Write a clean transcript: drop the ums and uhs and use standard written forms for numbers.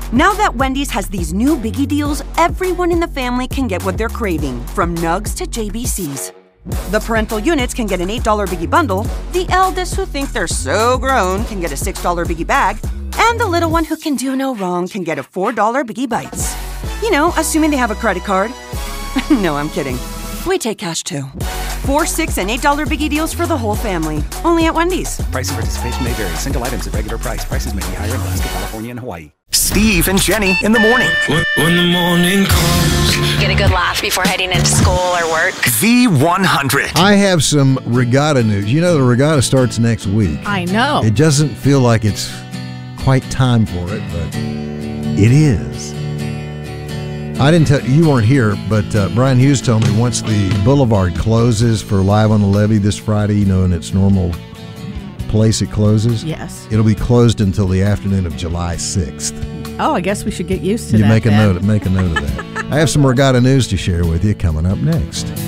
Now that Wendy's has these new biggie deals, everyone in the family can get what they're craving, from nugs to JBCs. The parental units can get an $8 biggie bundle, the eldest who think they're so grown can get a $6 biggie bag, and the little one who can do no wrong can get a $4 biggie bites. You know, assuming they have a credit card. No, I'm kidding. We take cash too. $4, $6, and $8 biggie deals for the whole family. Only at Wendy's. Price and participation may vary. Single items at regular price. Prices may be higher in Alaska, California, and Hawaii. Steve and Jenny in the morning. When the morning comes. Get a good laugh before heading into school or work. V100. I have some regatta news. You know the regatta starts next week. I know. It doesn't feel like it's quite time for it, but it is. I didn't tell you weren't here, but Brian Hughes told me once the Boulevard closes for Live on the Levee this Friday, in its normal place it closes. Yes. It'll be closed until the afternoon of July 6th. Oh, I guess we should get used to You that. make a note of that. I have some regatta news to share with you coming up next.